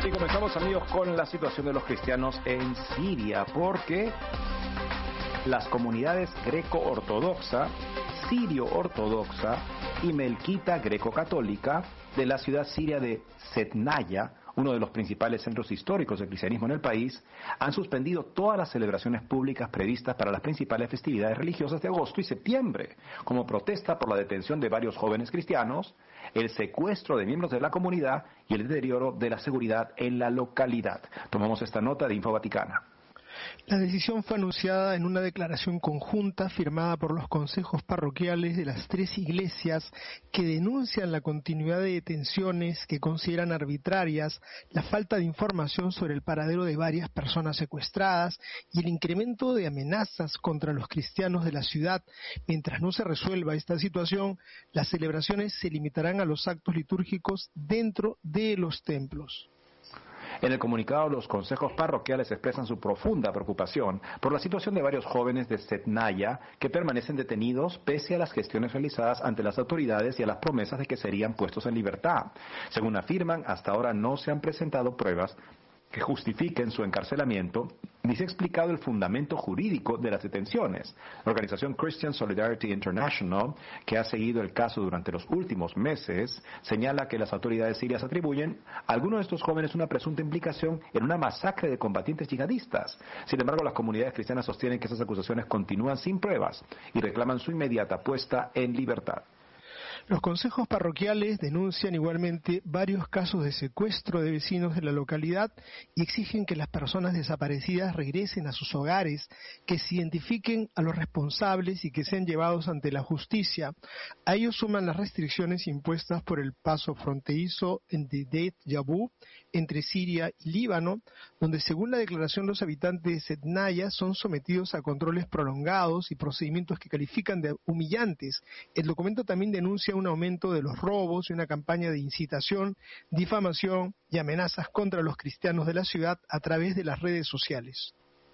Y comenzamos, amigos, con la situación de los cristianos en Siria, porque las comunidades greco-ortodoxa, sirio-ortodoxa y melquita greco-católica de la ciudad siria de Setnaya, uno de los principales centros históricos del cristianismo en el país, han suspendido todas las celebraciones públicas previstas para las principales festividades religiosas de agosto y septiembre, como protesta por la detención de varios jóvenes cristianos, el secuestro de miembros de la comunidad y el deterioro de la seguridad en la localidad. Tomamos esta nota de Info Vaticana. La decisión fue anunciada en una declaración conjunta firmada por los consejos parroquiales de las tres iglesias que denuncian la continuidad de detenciones que consideran arbitrarias, la falta de información sobre el paradero de varias personas secuestradas y el incremento de amenazas contra los cristianos de la ciudad. Mientras no se resuelva esta situación, las celebraciones se limitarán a los actos litúrgicos dentro de los templos. En el comunicado, los consejos parroquiales expresan su profunda preocupación por la situación de varios jóvenes de Setnaya que permanecen detenidos pese a las gestiones realizadas ante las autoridades y a las promesas de que serían puestos en libertad. Según afirman, hasta ahora no se han presentado pruebas que justifiquen su encarcelamiento, ni se ha explicado el fundamento jurídico de las detenciones. La organización Christian Solidarity International, que ha seguido el caso durante los últimos meses, señala que las autoridades sirias atribuyen a algunos de estos jóvenes una presunta implicación en una masacre de combatientes yihadistas. Sin embargo, las comunidades cristianas sostienen que esas acusaciones continúan sin pruebas y reclaman su inmediata puesta en libertad. Los consejos parroquiales denuncian igualmente varios casos de secuestro de vecinos de la localidad y exigen que las personas desaparecidas regresen a sus hogares, que se identifiquen a los responsables y que sean llevados ante la justicia. A ellos suman las restricciones impuestas por el paso fronterizo en Dedet Yabu, entre Siria y Líbano, donde según la declaración los habitantes de Setnaya son sometidos a controles prolongados y procedimientos que califican de humillantes. El documento también denuncia un aumento de los robos y una campaña de incitación, difamación y amenazas contra los cristianos de la ciudad a través de las redes sociales.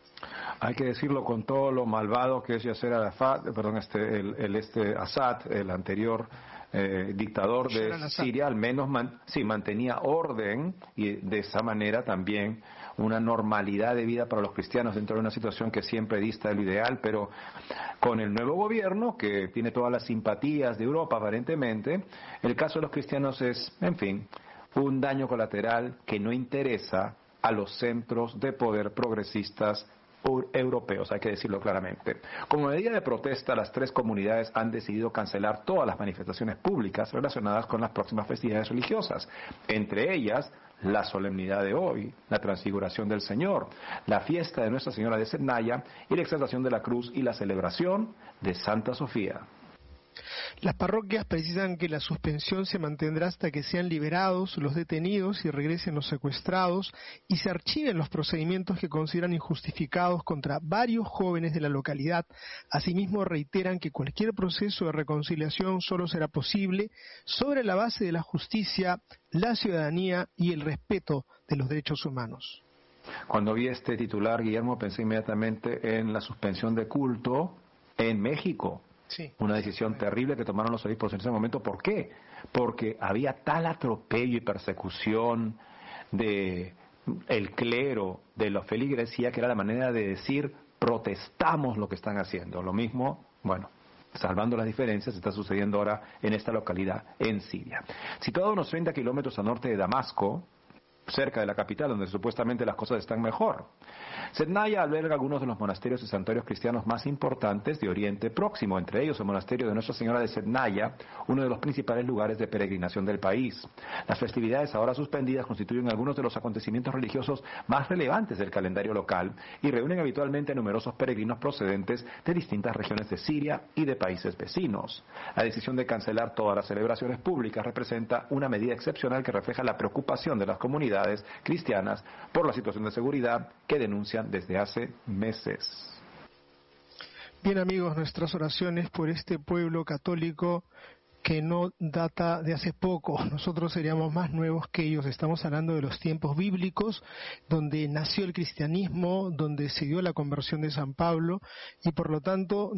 Hay que decirlo con todo lo malvado que es Yasser Arafat, Assad, el anterior dictador de Siria, al menos mantenía orden y de esa manera también una normalidad de vida para los cristianos dentro de una situación que siempre dista del ideal, pero con el nuevo gobierno, que tiene todas las simpatías de Europa aparentemente, el caso de los cristianos es, en fin, un daño colateral que no interesa a los centros de poder progresistas europeos, hay que decirlo claramente. Como medida de protesta, las tres comunidades han decidido cancelar todas las manifestaciones públicas relacionadas con las próximas festividades religiosas, entre ellas la solemnidad de hoy, la transfiguración del Señor, la fiesta de Nuestra Señora de Setnaya y la exaltación de la cruz y la celebración de Santa Sofía. Las parroquias precisan que la suspensión se mantendrá hasta que sean liberados los detenidos y regresen los secuestrados y se archiven los procedimientos que consideran injustificados contra varios jóvenes de la localidad. Asimismo, reiteran que cualquier proceso de reconciliación solo será posible sobre la base de la justicia, la ciudadanía y el respeto de los derechos humanos. Cuando vi este titular, Guillermo, pensé inmediatamente en la suspensión de culto en México. Sí. Una decisión terrible que tomaron los obispos en ese momento. ¿Por qué? Porque había tal atropello y persecución de el clero, de la feligresía, que era la manera de decir protestamos lo que están haciendo. Lo mismo, bueno, salvando las diferencias, está sucediendo ahora en esta localidad en Siria. Situado a unos 30 kilómetros al norte de Damasco, cerca de la capital, donde supuestamente las cosas están mejor. Setnaya alberga algunos de los monasterios y santuarios cristianos más importantes de Oriente Próximo, entre ellos el monasterio de Nuestra Señora de Setnaya, uno de los principales lugares de peregrinación del país. Las festividades ahora suspendidas constituyen algunos de los acontecimientos religiosos más relevantes del calendario local y reúnen habitualmente a numerosos peregrinos procedentes de distintas regiones de Siria y de países vecinos. La decisión de cancelar todas las celebraciones públicas representa una medida excepcional que refleja la preocupación de las comunidades cristianas por la situación de seguridad que denuncian desde hace meses. Bien, amigos, nuestras oraciones por este pueblo católico que no data de hace poco. Nosotros seríamos más nuevos que ellos. Estamos hablando de los tiempos bíblicos, donde nació el cristianismo, donde se dio la conversión de San Pablo, y por lo tanto